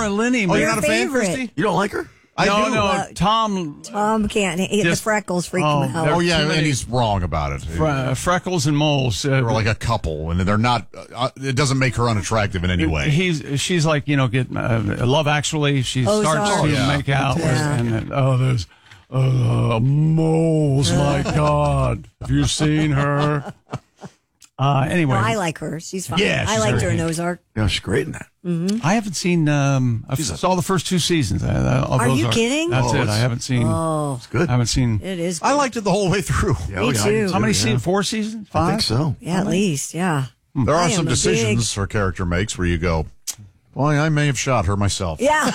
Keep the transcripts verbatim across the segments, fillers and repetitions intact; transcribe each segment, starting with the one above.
Laura Linney. Oh, man. you're not a fan, favorite. Christy? You don't like her? I no, do. no, Uh, Tom. Tom can't. He, Just- the freckles freak oh, him out. they're- Oh, yeah, too and many- he's wrong about it. Fre- freckles and moles. Uh, They're like a couple, and they're not. Uh, it doesn't make her unattractive in any way. He's she's like you know get uh, Love Actually. She Ozark. starts to Yeah. make out with, Yeah. and then, oh there's uh, moles. My God, have you seen her? Uh, anyway, No, I like her. She's fine. Yeah, I she's liked very her in neat. Ozark. Yeah, she's great in that. I haven't seen. Um, I She's a- saw the first two seasons. Uh, of Are you Ozark. kidding? That's Oh, it. I it's- haven't seen. Oh, It's good. I haven't seen. it is. I liked it the whole way through. Yeah, Me oh, yeah, I do too. How many yeah. seasons? Four seasons? Five? I think so. Yeah, at least. Yeah. There I are am some a decisions her character makes where you go, well, I may have shot her myself. Yeah.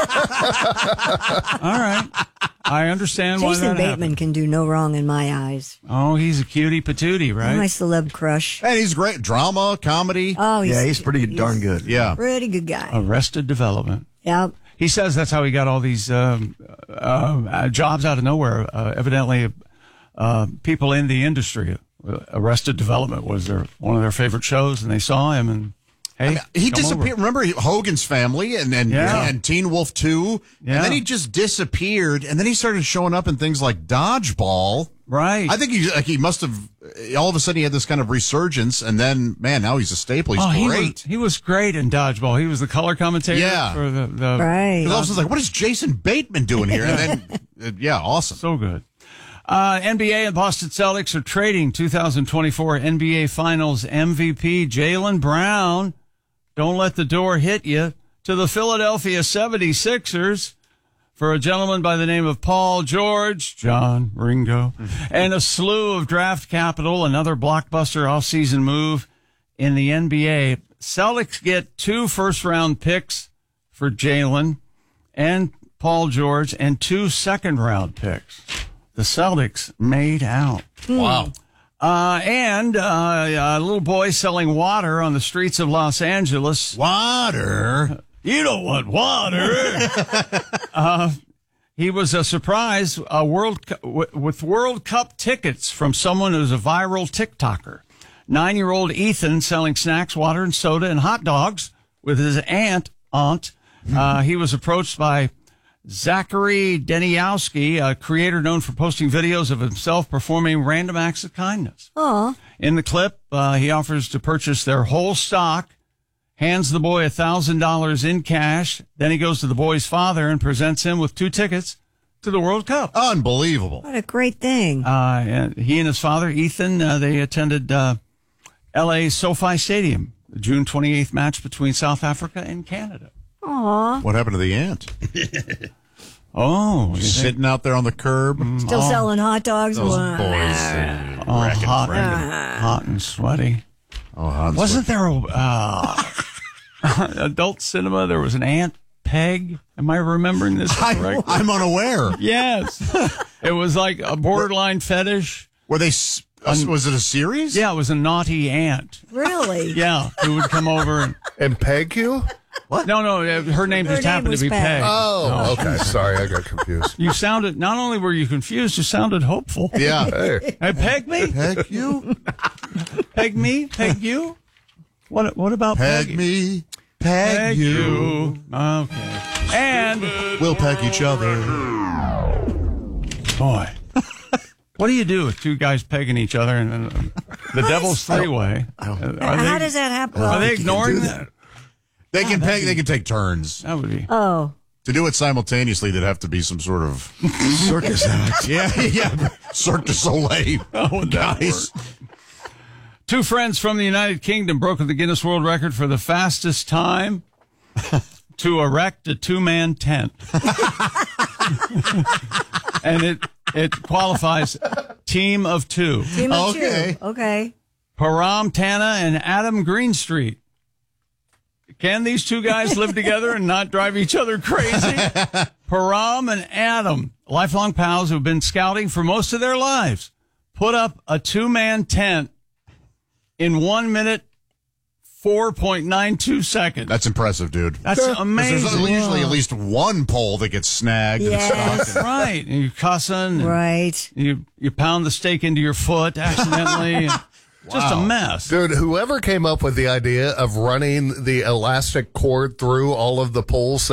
All right. I understand why Jason that Bateman happened. can do no wrong in my eyes. Oh, he's a cutie patootie, right? My celeb crush. And he's great. Drama, comedy. Oh, he's, Yeah, he's pretty darn good. yeah. pretty good guy. Arrested Development. Yep. He says that's how he got all these um, uh, uh, jobs out of nowhere. Uh, evidently, uh, people in the industry, uh, Arrested Development was their one of their favorite shows, and they saw him and hey, He come disappeared. over. Remember Hogan's Family and and, Yeah. and Teen Wolf two? Yeah. And then he just disappeared. And then he started showing up in things like Dodgeball. Right. I think he like he must have all of a sudden he had this kind of resurgence, and then man, now he's a staple. He's oh, he was, great. he was great in Dodgeball. He was the color commentator Yeah. for the, the Right. Because all of a sudden, like, what is Jason Bateman doing here? And then, uh, yeah, awesome. So good. Uh, N B A and Boston Celtics are trading two thousand twenty-four N B A Finals M V P Jaylen Brown. Don't let the door hit you to the Philadelphia seventy-sixers for a gentleman by the name of Paul George, John Ringo, and a slew of draft capital, another blockbuster offseason move in the N B A. Celtics get two first-round picks for Jaylen and Paul George and two second-round picks. The Celtics made out. Wow. Uh, and uh, a little boy selling water on the streets of Los Angeles. Water. You don't want water. uh, he was a surprise uh, World Cu- w- with World Cup tickets from someone who's a viral TikToker. Nine-year-old Ethan selling snacks, water, and soda, and hot dogs with his aunt. Aunt. Uh, he was approached by Zachary Deniowski, a creator known for posting videos of himself performing random acts of kindness. Aw. In the clip, uh, he offers to purchase their whole stock, hands the boy one thousand dollars in cash. Then he goes to the boy's father and presents him with two tickets to the World Cup. Unbelievable. What a great thing. Uh, and he and his father, Ethan, uh, they attended uh, L A SoFi Stadium, the June twenty-eighth match between South Africa and Canada. Aw. What happened to the aunt? Oh, you think- Sitting out there on the curb. Still selling hot dogs? Those Wow. boys. uh, oh, wrecking, hot, wrecking. hot and sweaty. Oh, Hans. Wasn't there a uh, adult cinema? There was an Aunt Peg. Am I remembering this I, correctly? I'm unaware. Yes. It was like a borderline fetish. Were they? s- uh, was it a series? Yeah, it was a naughty aunt. Really? Yeah, who would come over and And peg you? no, no, uh, her name Her just name happened was to be Peg. Peg. Oh, okay. Sorry, I got confused. You sounded not only were you confused, you sounded hopeful. Yeah. Hey, Hey, peg me, Peg you. peg me, peg you. What? What about Peg Peggy? me. Peg, Peg you. you. Okay. And We'll peg each other. boy, what do you do with two guys pegging each other and uh, the devil's three way? Are How they, does that happen? are they you can ignoring do that? They can peg. They can take turns That would be. Oh. to do it simultaneously. There'd have to be some sort of Circus act. yeah, yeah, Cirque du Soleil. Oh, guys. Two friends from the United Kingdom broke the Guinness World Record for the fastest time to erect a two-man tent. And it it qualifies team of two. Team of Okay. two. Okay. Param Tana and Adam Greenstreet. Can these two guys live together and not drive each other crazy? Param and Adam, lifelong pals who've been scouting for most of their lives, put up a two-man tent in one minute, four point nine two seconds. That's impressive, dude. That's 'Cause amazing. There's usually at least one pole that gets snagged. Yes. And Right. And you're cussing. And Right. You, you pound the steak into your foot accidentally. and Just a Wow. mess. dude, whoever came up with the idea of running the elastic cord through all of the poles